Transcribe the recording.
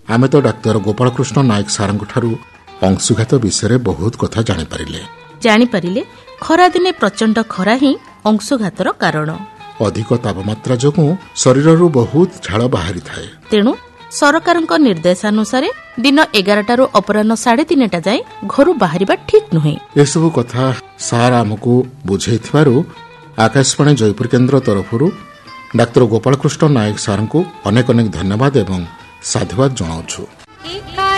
आमे तो डाक्तर गोपालकृष्ण नायक सारंठारू अंशुघात विषय बहुत कथा जानिपारे खरा दिने प्रचंड खरा ही अंशुघातर कारण। अधिक तापमात्रा जोगु शरीर बहुत झाड़ बाहरी थाए। तेणु सरकार निर्देशानुसार दिन 11 अपराह 3:30 जाए घर बाहर ठीक नुहे। एसबु कथा सार आमको बुझे आकाशवाणी जयपुर केन्द्र तरफ डाक्तर गोपालकृष्ण नायक सार को अनेक अनेक धन्यवाद एवं साधुवाद जनाऊछु।